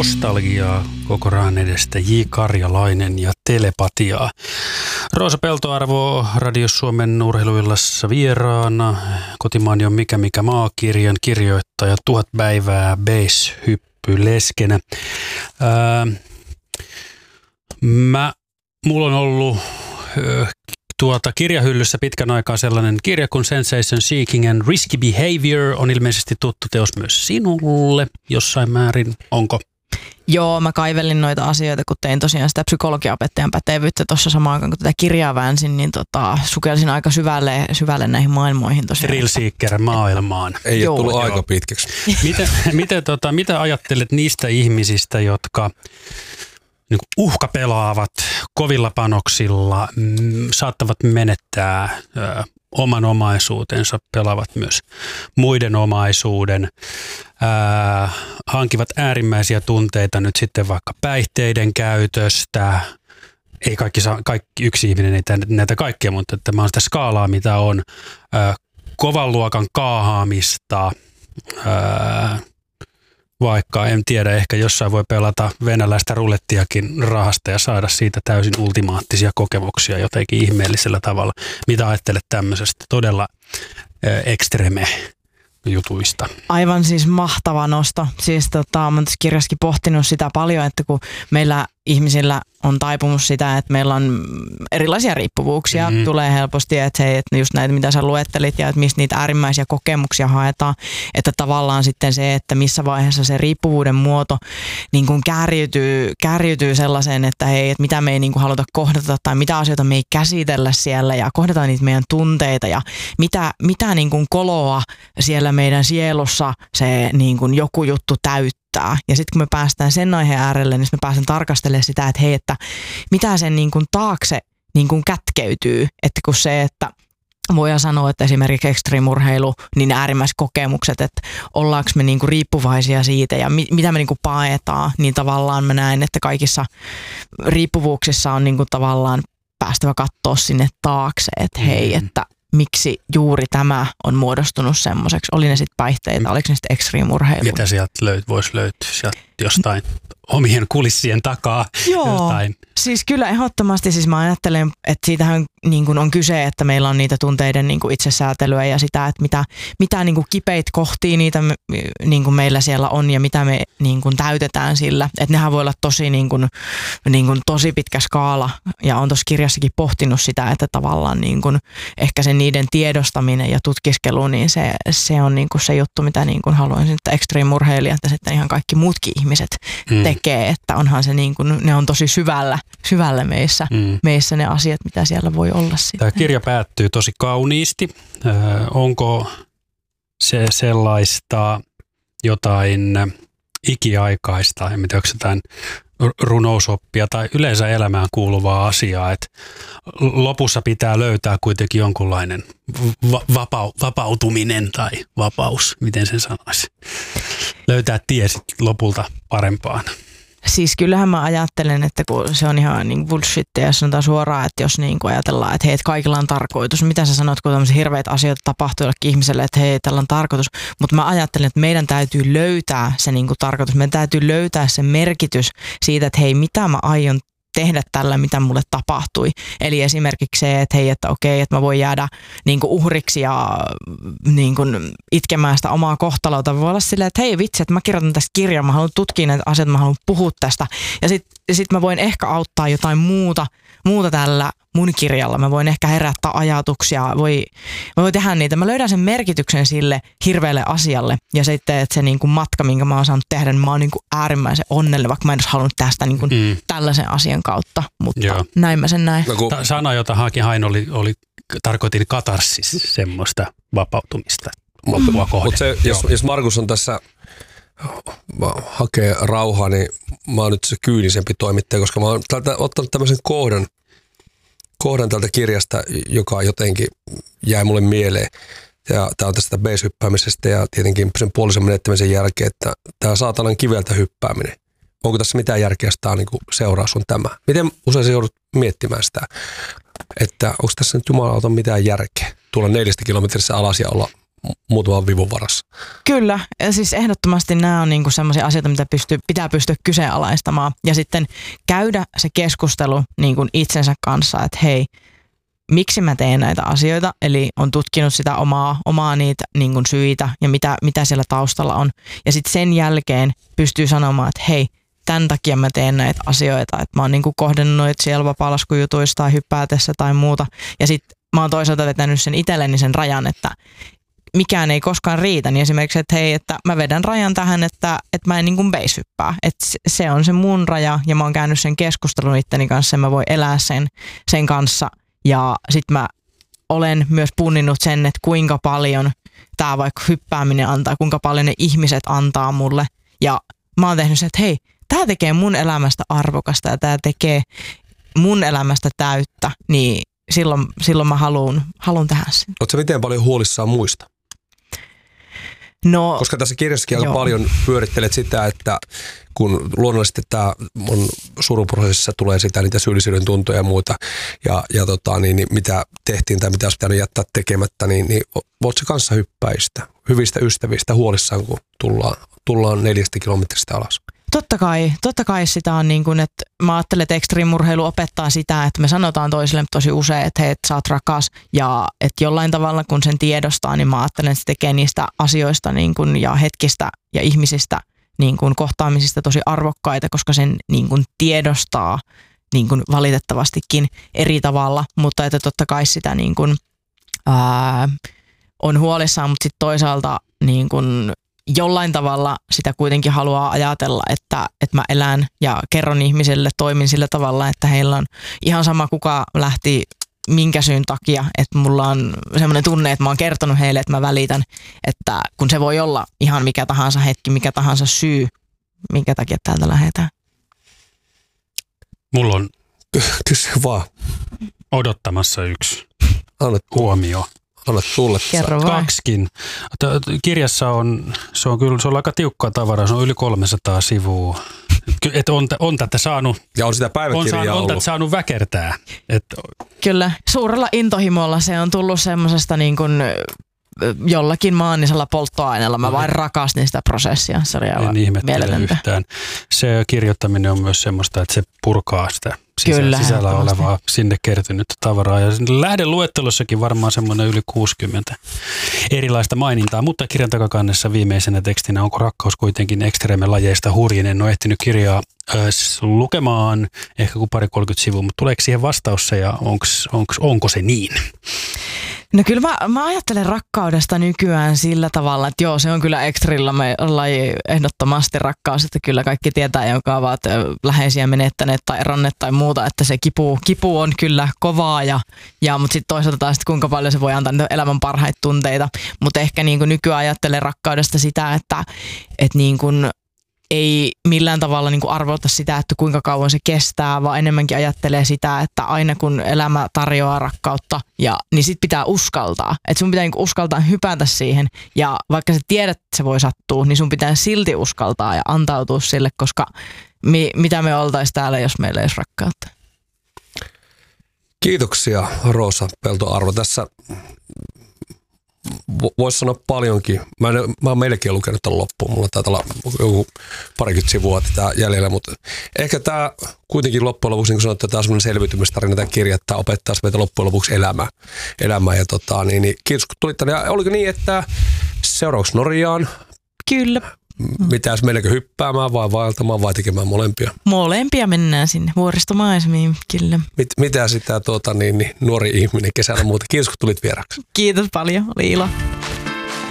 nostalgiaa koko rahan edestä, J. Karjalainen ja telepatiaa. Roosa Peltoarvo Radio Suomen urheiluillassa vieraana, Kotimaani on mikä maakirjan kirjoittaja, 1000 päivää base-hyppyleskenä. Mulla on ollut kirjahyllyssä pitkän aikaa sellainen kirja kuin Sensation Seeking and Risky Behavior, on ilmeisesti tuttu teos myös sinulle jossain määrin, onko? Joo, mä kaivelin noita asioita, kun tein tosiaan sitä psykologiaopettajan pätevyyttä tuossa samaan aikaan, kun tätä kirjaa väänsin, niin sukelsin aika syvälle näihin maailmoihin tosiaan. Thrill Seeker maailmaan. Ei ole tullut aika pitkäksi. Mitä ajattelet niistä ihmisistä, jotka niin uhkapelaavat kovilla panoksilla, saattavat menettää oman omaisuutensa, pelaavat myös muiden omaisuuden, hankivat äärimmäisiä tunteita nyt sitten vaikka päihteiden käytöstä. Ei yksi ihminen ei näitä kaikkea, mutta tämä on sitä skaalaa, mitä on kovan luokan kaahaamista, vaikka en tiedä, ehkä jossain voi pelata venäläistä rulettiakin rahasta ja saada siitä täysin ultimaattisia kokemuksia jotenkin ihmeellisellä tavalla. Mitä ajattelet tämmöisestä todella ekstreme jutuista? Aivan siis mahtava nosto. Siis mä oon tässä kirjassakin pohtinut sitä paljon, että kun meillä ihmisillä on taipumus sitä, että meillä on erilaisia riippuvuuksia, tulee helposti, että hei, että just näitä mitä sä luettelit ja että mistä niitä äärimmäisiä kokemuksia haetaan, että tavallaan sitten se, että missä vaiheessa se riippuvuuden muoto niin kuin kärjytyy sellaiseen, että hei, että mitä me ei niin kuin haluta kohdata tai mitä asioita me ei käsitellä siellä ja kohdata niitä meidän tunteita ja mitä niin kuin koloa siellä meidän sielussa se niin kuin joku juttu täyttää. Ja sitten kun me päästään sen aiheen äärelle, niin me päästään tarkastelemaan sitä, että hei, että mitä sen niin kuin taakse niin kuin kätkeytyy. Että kun se, että voidaan sanoa, että esimerkiksi ekstriimurheilu, niin äärimmäiset kokemukset, että ollaanko me niin kuin riippuvaisia siitä ja mitä me niin kuin paetaan, niin tavallaan mä näen, että kaikissa riippuvuuksissa on niin kuin tavallaan päästävä katsoa sinne taakse, että hei, että miksi juuri tämä on muodostunut semmoiseksi. Oli ne sitten päihteitä, oliko ne sitten ekstriimurheilu? Mitä sieltä voisi löytyä sieltä jostain omien kulissien takaa? Joo, jostain. Siis kyllä ehdottomasti siis mä ajattelen, että siitähän niin kuin on kyse, että meillä on niitä tunteiden niin kuin itsesäätelyä ja sitä, että mitä niin kuin kipeitä kohtia niitä niin kuin meillä siellä on ja mitä me niin kuin täytetään sillä. Että nehän voi olla tosi, niin kuin tosi pitkä skaala ja on tuossa kirjassakin pohtinut sitä, että tavallaan niin kuin ehkä se niiden tiedostaminen ja tutkiskelu, niin se on niin kuin se juttu, mitä niin kuin haluaisin, että ekstriimurheilijat ja sitten ihan kaikki muutkin ihmiset tekee, että onhan se niin kuin, ne on tosi syvällä meissä ne asiat, mitä siellä voi olla sitten. Tämä kirja päättyy tosi kauniisti. Onko se sellaista jotain ikiaikaista, en tiedä, onko jotain runousoppia tai yleensä elämään kuuluvaa asiaa, että lopussa pitää löytää kuitenkin jonkunlainen vapautuminen tai vapaus, miten sen sanoisi. Löytää tie lopulta parempaan. Siis kyllähän mä ajattelen, että kun se on ihan niin bullshittia, jos sanotaan suoraan, että jos niin ajatellaan, että hei, että kaikilla on tarkoitus. Mitä sä sanot, kun tämmöisiä hirveitä asioita tapahtuu jollekin ihmiselle, että hei, tällä on tarkoitus. Mutta mä ajattelen, että meidän täytyy löytää se niin kuin tarkoitus. Meidän täytyy löytää se merkitys siitä, että hei, mitä mä aion tehdä tällä, mitä mulle tapahtui. Eli esimerkiksi se, että hei, että okei, että mä voin jäädä niin kuin uhriksi ja niin kuin itkemään sitä omaa kohtalota. Voi olla silleen, että hei vitsi, että mä kirjoitan tästä kirjaa, mä haluan tutkia näitä asioita, mä haluan puhua tästä. Ja sit mä voin ehkä auttaa jotain muuta tällä mun kirjalla. Mä voin ehkä herättää ajatuksia, mä voin tehdä niitä. Mä löydän sen merkityksen sille hirveälle asialle. Ja sitten, että se niin kuin matka, minkä mä oon saanut tehdä, niin mä oon niin kuin äärimmäisen onnellinen, vaikka mä en olisi halunnut tästä niin kuin tällaisen asian kautta. Mutta joo, näin mä sen näin. Sana, jota hain, tarkoitin katarsis, semmoista vapautumista. Mutta jos Markus on tässä hakee rauhaa, niin mä oon nyt se kyynisempi toimittaja, koska mä oon ottanut tämmöisen kohdan tältä kirjasta, joka jotenkin jäi mulle mieleen. Ja tää on tästä base-hyppäämisestä ja tietenkin sen puolisen menettämisen jälkeen, että tää saatanan kiveltä hyppääminen. Onko tässä mitään järkeä, jos tää niin seuraus on tämä? Miten usein sä joudut miettimään sitä, että onko tässä nyt jumalauta mitään järkeä tulla 4 kilometrissä alas ja olla muutaman vivun varassa. Kyllä, ja siis ehdottomasti nämä on niinku sellaisia asioita, mitä pitää pystyä kyseenalaistamaan ja sitten käydä se keskustelu niinku itsensä kanssa, että hei, miksi mä teen näitä asioita, eli on tutkinut sitä omaa niitä niinku syitä ja mitä siellä taustalla on. Ja sitten sen jälkeen pystyy sanomaan, että hei, tämän takia mä teen näitä asioita, että mä oon niinku kohdennut siellä vapaalaskujutuissa tai hyppäätessä tai muuta. Ja sitten mä oon toisaalta vetänyt sen itselleni sen rajan, että mikään ei koskaan riitä. Niin esimerkiksi, että hei, että mä vedän rajan tähän, että mä en niinku base-hyppää. Että se on se mun raja ja mä oon käynyt sen keskustelun itteni kanssa ja mä voin elää sen kanssa. Ja sitten mä olen myös punninnut sen, että kuinka paljon tää vaikka hyppääminen antaa, kuinka paljon ne ihmiset antaa mulle. Ja mä oon tehnyt se, että hei, tää tekee mun elämästä arvokasta ja tää tekee mun elämästä täyttä, niin silloin mä haluun tehdä sen. Ootko sä miten paljon huolissaan muista? No, koska tässä kirjassakin aika paljon pyörittelet sitä, että kun luonnollisesti tämä mun suruprosessissa tulee sitä niitä syyllisyyden tuntoja ja muuta ja niin mitä tehtiin tai mitä olisi pitänyt jättää tekemättä, niin voit sä kanssa hyppäistä, hyvistä ystävistä huolissaan, kun tullaan 4 kilometristä alas? Totta kai sitä on niin kuin, että mä ajattelen, että extreme-urheilu opettaa sitä, että me sanotaan toisille tosi usein, että hei, että sä oot rakas ja että jollain tavalla kun sen tiedostaa, niin mä ajattelen, että se tekee niistä asioista niin kuin, ja hetkistä ja ihmisistä niin kuin kohtaamisista tosi arvokkaita, koska sen niin kuin tiedostaa niin kuin valitettavastikin eri tavalla, mutta että totta kai sitä niin kuin, on huolissaan, mutta sitten toisaalta niin kuin jollain tavalla sitä kuitenkin haluaa ajatella, että mä elän ja kerron ihmiselle, toimin sillä tavalla, että heillä on ihan sama kuka lähti minkä syyn takia, että mulla on semmoinen tunne, että mä oon kertonut heille, että mä välitän, että kun se voi olla ihan mikä tahansa hetki, mikä tahansa syy, minkä takia täältä lähdetään. Mulla on kysy vaan odottamassa yksi huomio. Anna tulle. Kerro vaan. 2kin. Kirjassa se on aika tiukkaa tavaraa, se on yli 300 sivua. Et on tätä saanut. Ja on sitä päiväkirjaa on tätä saanut väkertää. Kyllä, suurella intohimolla se on tullut semmoisesta niin kuin jollakin maanisella polttoaineella. Mä vain rakastin sitä prosessia. Se oli aivan mieletöntä. Yhtään. Se kirjoittaminen on myös semmoista, että se purkaa sitä sisällä olevaa sinne kertynyttä tavaraa. Ja lähdeluettelossakin varmaan semmoinen yli 60 erilaista mainintaa. Mutta kirjan takakannessa viimeisenä tekstinä, onko rakkaus kuitenkin ekstreemelajeista hurjin? En ole ehtinyt kirjaa lukemaan ehkä kuin 20-30 sivua, mutta tuleeko siihen vastaus se ja onko se niin? No kyllä mä ajattelen rakkaudesta nykyään sillä tavalla, että joo, se on kyllä ekstrelaji ehdottomasti rakkaus, että kyllä kaikki tietää, jonka ovat läheisiä menettäneet tai eronneet tai muuta, että se kipu on kyllä kovaa mutta sitten toisaalta taas, kuinka paljon se voi antaa elämän parhaita tunteita, mutta ehkä niin kuin nykyään ajattelen rakkaudesta sitä, että niin kuin ei millään tavalla niin kuin arvota sitä, että kuinka kauan se kestää, vaan enemmänkin ajattelee sitä, että aina kun elämä tarjoaa rakkautta, niin sit pitää uskaltaa. Että sun pitää niin kuin uskaltaa hypätä siihen ja vaikka sä tiedät, että se voi sattua, niin sun pitää silti uskaltaa ja antautua sille, koska mitä me oltaisiin täällä, jos meillä ei olisi rakkautta. Kiitoksia Roosa Peltoarvo. Tässä voisi sanoa paljonkin. Mä oon meillekin lukenut tämän loppuun. Mulla taitaa olla joku 20 sivua tätä jäljellä, mutta ehkä tämä kuitenkin loppujen lopuksi, niin kuin sanoit, että tämä on semmoinen selviytymistarina, tämä kirja, että opettaa meitä loppujen lopuksi elämää. Ja niin, kiitos kun tulit tänne. Ja oliko niin, että seuraavaksi Norjaan? Kyllä. Mitäs meilläkö hyppäämään vai vaeltamaan vai tekemään molempia? Molempia mennään sinne vuoristomaisemiin, kyllä. Mitä sitä nuori ihminen kesällä muuta? Kiitos kun tulit vieraksi. Kiitos paljon, oli ilo.